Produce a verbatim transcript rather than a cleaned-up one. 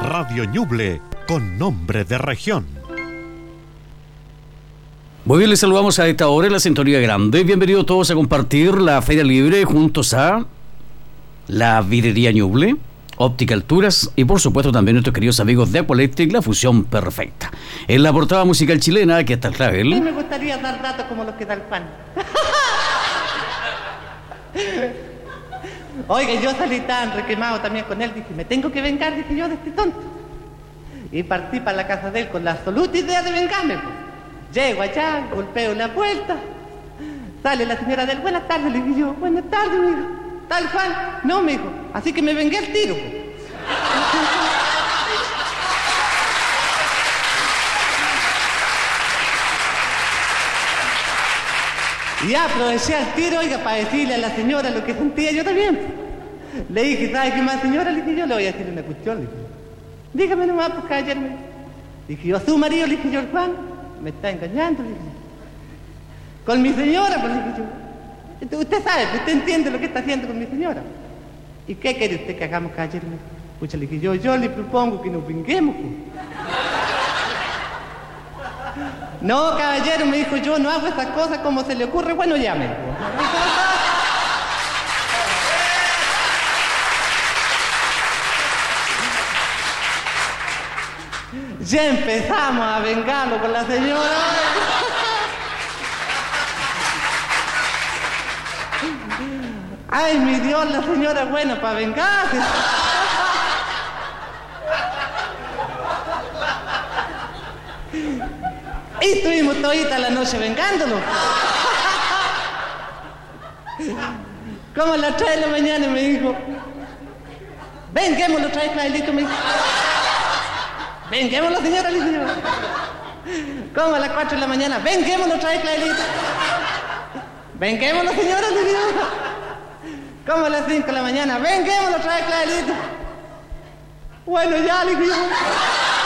Radio Ñuble, con nombre de región. Muy bien, les saludamos a esta hora en la Sintonía Grande. Bienvenidos todos a compartir la Feria Libre juntos a la Vidrería Ñuble, Óptica Alturas y por supuesto también nuestros queridos amigos de Apolectric, la fusión perfecta. En la portada musical chilena, aquí está el Clavel. A mí me gustaría dar datos como los que da el pan. Oiga, yo salí tan requemado también con él, dije, me tengo que vengar, dije yo, de este tonto. Y partí para la casa de él con la absoluta idea de vengarme. Pues. Llego allá, golpeo la puerta, sale la señora del, buenas tardes, le dije yo, buenas tardes, mijo. ¿Tal Juan? No, mijo, así que me vengué al tiro. Pues. Y aproveché al tiro, oiga, para decirle a la señora lo que sentía yo también. Le dije, ¿sabe qué más, señora? Le dije yo, le voy a decir una cuestión, le dije. Dígame nomás, pues, caballero. Dije yo, a su marido, le dije yo, el Juan, me está engañando, le dije. Con mi señora, pues, le dije yo. Usted sabe, usted entiende lo que está haciendo con mi señora. ¿Y qué quiere usted que hagamos, caballero? Pucha, le dije yo, yo le propongo que nos venguemos, pues. No, caballero, me dijo, yo no hago esas cosas como se le ocurre, bueno, llame. Ya empezamos a vengarlo con la señora. Ay, mi Dios, la señora es buena para vengarse. Y estuvimos todita la noche vengándolo. Como a las tres de la mañana me dijo, venguémoslo, trae Clavelito, me dijo. Venguémoslo, señora, le dije yo. Como a las cuatro de la mañana, venguémoslo, trae Clavelito. Venguémoslo, señora, le dije yo. Como a las cinco de la mañana, venguémoslo, trae Clavelito. Bueno, ya, le dije yo.